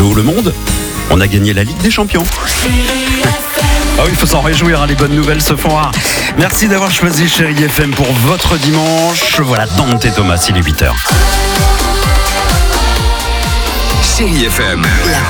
Allô le monde, on a gagné la Ligue des Champions. Ah oui, il faut s'en réjouir, les bonnes nouvelles se font rares. Merci d'avoir choisi Chérie FM pour votre dimanche. Voilà, Dante et Thomas, il est 8h. Chérie FM, la